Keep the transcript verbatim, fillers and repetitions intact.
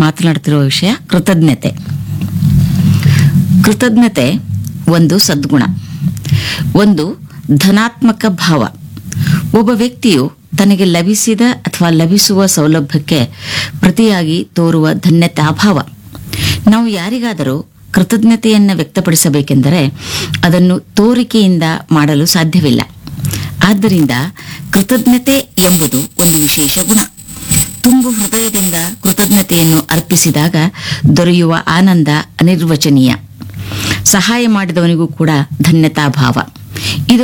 ಮಾತನಾಡ್ತಿರುವ ವಿಷಯ ಕೃತಜ್ಞತೆ. ಕೃತಜ್ಞತೆ ಒಂದು ಸದ್ಗುಣ, ಒಂದು ಧನಾತ್ಮಕ ಭಾವ. ಒಬ್ಬ ವ್ಯಕ್ತಿಯು ತನಗೆ ಲಭಿಸಿದ ಅಥವಾ ಲಭಿಸುವ ಸೌಲಭ್ಯಕ್ಕೆ ಪ್ರತಿಯಾಗಿ ತೋರುವ ಧನ್ಯತಾಭಾವ. ನಾವು ಯಾರಿಗಾದರೂ ಕೃತಜ್ಞತೆಯನ್ನು ವ್ಯಕ್ತಪಡಿಸಬೇಕೆಂದರೆ ಅದನ್ನು ತೋರಿಕೆಯಿಂದ ಮಾಡಲು ಸಾಧ್ಯವಿಲ್ಲ. ಆದ್ದರಿಂದ ಕೃತಜ್ಞತೆ ಎಂಬುದು ಒಂದು ವಿಶೇಷ ಗುಣ. ತುಂಬು ಹೃದಯದಿಂದ ಕೃತಜ್ಞತೆಯನ್ನು ಅರ್ಪಿಸಿದಾಗ ದೊರೆಯುವ ಆನಂದ ಅನಿರ್ವಚನೀಯ. ಸಹಾಯ ಮಾಡಿದವನಿಗೂ ಕೂಡ ಧನ್ಯತಾಭಾವ. ಇದು